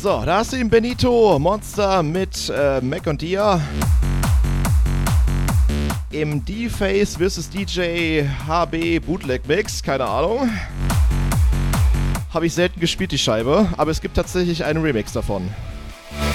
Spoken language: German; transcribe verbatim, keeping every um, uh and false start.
So, da hast du ihn, Benito Monster mit äh, Mac und Dia. Im D-Face versus D J H B Bootleg Mix, keine Ahnung. Habe ich selten gespielt, die Scheibe, aber es gibt tatsächlich einen Remix davon.